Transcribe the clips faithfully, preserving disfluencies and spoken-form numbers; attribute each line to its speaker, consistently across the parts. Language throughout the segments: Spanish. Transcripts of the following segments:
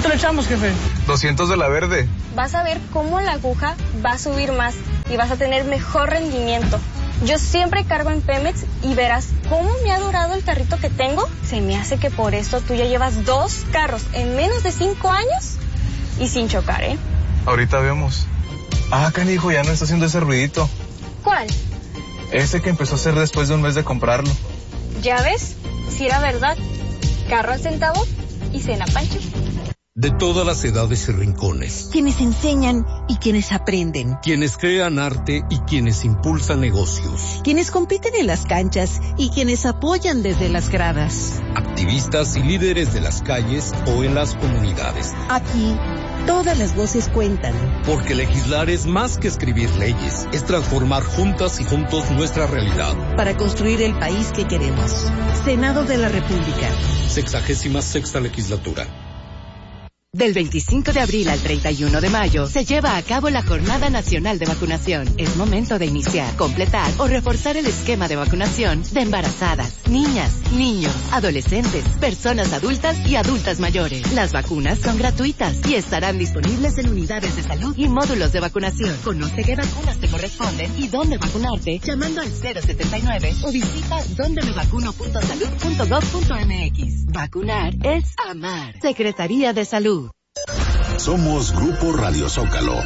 Speaker 1: ¿Cuánto le echamos, jefe?
Speaker 2: doscientos de la verde.
Speaker 3: Vas a ver cómo la aguja va a subir más y vas a tener mejor rendimiento. Yo siempre cargo en Pemex y verás cómo me ha durado el carrito que tengo. Se me hace que por eso tú ya llevas dos carros en menos de cinco años y sin chocar, ¿eh?
Speaker 2: Ahorita vemos. Ah, canijo, ya no está haciendo ese ruidito.
Speaker 3: ¿Cuál?
Speaker 2: Ese que empezó a hacer después de un mes de comprarlo.
Speaker 3: ¿Ya ves? Si era verdad. Carro al centavo y cena Pancho.
Speaker 4: De todas las edades y rincones.
Speaker 5: Quienes enseñan y quienes aprenden.
Speaker 4: Quienes crean arte y quienes impulsan negocios.
Speaker 5: Quienes compiten en las canchas y quienes apoyan desde las gradas.
Speaker 4: Activistas y líderes de las calles o en las comunidades.
Speaker 5: Aquí, todas las voces cuentan.
Speaker 4: Porque legislar es más que escribir leyes, es transformar juntas y juntos nuestra realidad.
Speaker 5: Para construir el país que queremos. Senado de la República.
Speaker 4: Sexagésima sexta legislatura.
Speaker 6: Del veinticinco de abril al treinta y uno de mayo se lleva a cabo la Jornada Nacional de Vacunación. Es momento de iniciar, completar o reforzar el esquema de vacunación de embarazadas, niñas, niños, adolescentes, personas adultas y adultas mayores. Las vacunas son gratuitas y estarán disponibles en unidades de salud y módulos de vacunación. Conoce qué vacunas te corresponden y dónde vacunarte llamando al cero setenta y nueve o visita donde me vacuno punto salud punto gov punto mx. Vacunar es amar. Secretaría de Salud.
Speaker 7: Somos Grupo Radio Zócalo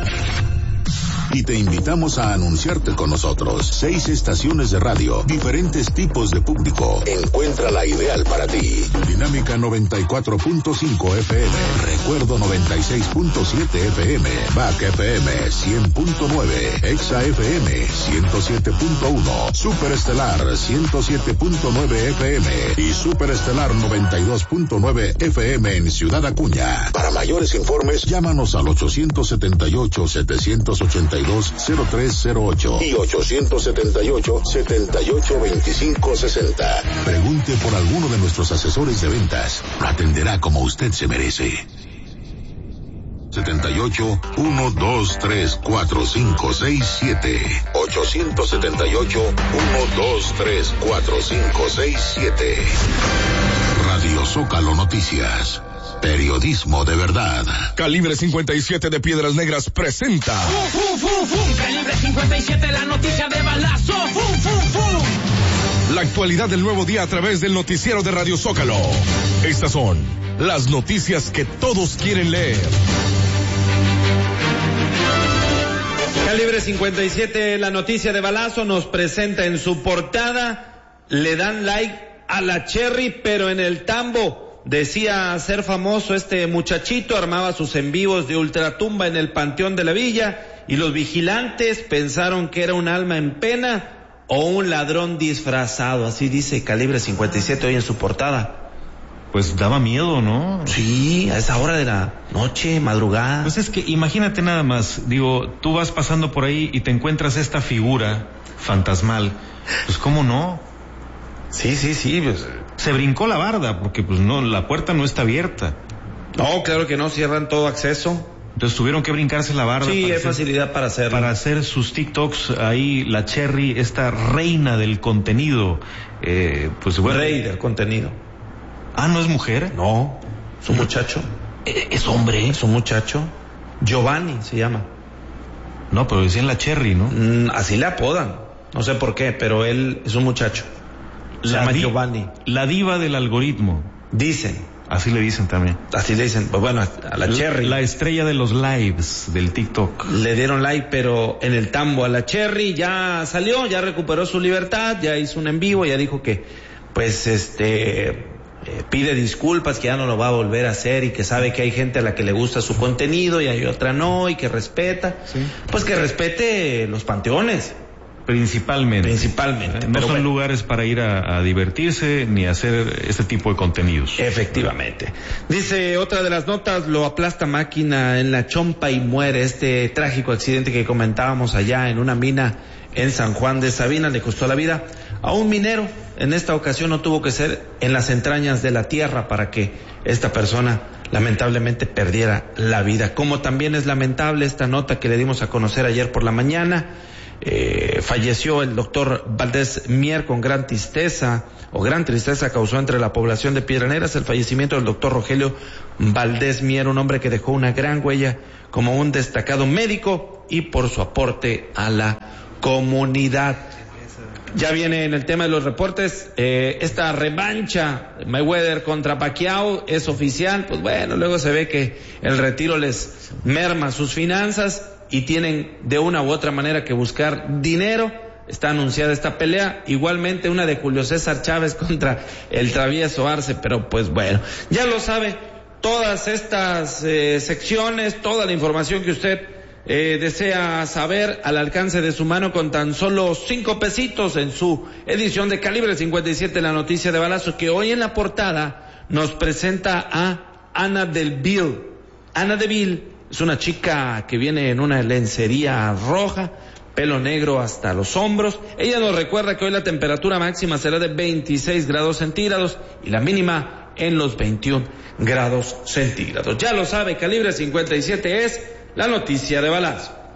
Speaker 7: y te invitamos a anunciarte con nosotros. Seis estaciones de radio, diferentes tipos de público. Encuentra la ideal para ti. Dinámica noventa y cuatro punto cinco F M, Recuerdo noventa y seis punto siete F M, B A C F M cien punto nueve, Exa F M ciento siete punto uno, Superestelar ciento siete punto nueve F M y Superestelar noventa y dos punto nueve F M en Ciudad Acuña. Para mayores informes, llámanos al ochocientos setenta y ocho, setecientos ochenta y dos, cero tres cero ocho y ochocientos setenta y ocho, setenta y ocho, veinticinco sesenta. Pregunte por alguno de nuestros asesores de ventas. Lo atenderá como usted se merece. setenta y ocho, uno, dos, tres, cuatro, cinco, seis, siete. ochocientos setenta y ocho, uno, dos, tres, cuatro, cinco, seis, siete. Radio Zócalo Noticias. Periodismo de verdad.
Speaker 8: Calibre cincuenta y siete de Piedras Negras presenta.
Speaker 9: ¡Fum, fum, fum, fum! Calibre cincuenta y siete, la noticia de balazo. ¡Fum, fum, fum!
Speaker 8: La actualidad del nuevo día a través del noticiero de Radio Zócalo. Estas son las noticias que todos quieren leer.
Speaker 10: Calibre cincuenta y siete, la noticia de balazo, nos presenta en su portada. Le dan like a la Cherry, pero en el tambo. Decía ser famoso este muchachito, armaba sus en vivos de ultratumba en el Panteón de la Villa y los vigilantes pensaron que era un alma en pena o un ladrón disfrazado, así dice Calibre cincuenta y siete hoy en su portada.
Speaker 11: Pues daba miedo, ¿no?
Speaker 10: Sí, a esa hora de la noche, madrugada.
Speaker 11: Pues es que imagínate nada más, digo, tú vas pasando por ahí y te encuentras esta figura fantasmal, pues ¿cómo no?
Speaker 10: Sí, sí, sí, pues...
Speaker 11: Se brincó la barda porque pues no, la puerta no está abierta.
Speaker 10: No, claro que no, cierran todo acceso.
Speaker 11: Entonces tuvieron que brincarse la barda.
Speaker 10: Sí, hay
Speaker 11: hacer,
Speaker 10: facilidad para hacerlo.
Speaker 11: Para hacer sus TikToks ahí, la Cherry, esta reina del contenido. Eh, pues bueno.
Speaker 10: Rey del contenido.
Speaker 11: Ah, ¿no es mujer?
Speaker 10: No, es un muchacho.
Speaker 11: ¿Es hombre?
Speaker 10: Es un muchacho. Giovanni se llama.
Speaker 11: No, pero decían la Cherry, ¿no?
Speaker 10: Mm, así le apodan. No sé por qué, pero él es un muchacho. Se
Speaker 11: la
Speaker 10: llama
Speaker 11: di-
Speaker 10: Giovanni.
Speaker 11: La diva del algoritmo.
Speaker 10: Dicen.
Speaker 11: Así le dicen también.
Speaker 10: Así le dicen. Pues bueno, a la Cherry.
Speaker 11: La estrella de los lives del TikTok.
Speaker 10: Le dieron like, pero en el tambo a la Cherry. Ya salió, ya recuperó su libertad, ya hizo un en vivo, ya dijo que, pues, este, eh, pide disculpas, que ya no lo va a volver a hacer y que sabe que hay gente a la que le gusta su contenido y hay otra no, y que respeta.
Speaker 11: Sí.
Speaker 10: Pues que respete los panteones.
Speaker 11: Principalmente.
Speaker 10: Principalmente.
Speaker 11: No
Speaker 10: pero
Speaker 11: son
Speaker 10: bueno.
Speaker 11: lugares para ir a, a divertirse ni a hacer este tipo de contenidos.
Speaker 10: Efectivamente. Dice otra de las notas, lo aplasta máquina en la Chompa y muere. Este trágico accidente que comentábamos allá en una mina en San Juan de Sabina le costó la vida a un minero. En esta ocasión no tuvo que ser en las entrañas de la tierra para que esta persona lamentablemente perdiera la vida. Como también es lamentable esta nota que le dimos a conocer ayer por la mañana. Eh, falleció el doctor Valdés Mier con gran tristeza, o gran tristeza causó entre la población de Piedras Negras el fallecimiento del doctor Rogelio Valdés Mier, un hombre que dejó una gran huella como un destacado médico y por su aporte a la comunidad. Ya viene en el tema de los reportes, eh, esta revancha Mayweather contra Pacquiao es oficial. Pues bueno, luego se ve que el retiro les merma sus finanzas y tienen de una u otra manera que buscar dinero. Está anunciada esta pelea, igualmente una de Julio César Chávez contra el travieso Arce, pero pues bueno, ya lo sabe, todas estas eh, secciones, toda la información que usted Eh, desea saber al alcance de su mano con tan solo cinco pesitos en su edición de Calibre cincuenta y siete, la noticia de balazo, que hoy en la portada nos presenta a Ana Delville. Ana Delville es una chica que viene en una lencería roja, pelo negro hasta los hombros. Ella nos recuerda que hoy la temperatura máxima será de veintiséis grados centígrados y la mínima en los veintiún grados centígrados. Ya lo sabe, Calibre cincuenta y siete es la noticia de balazo.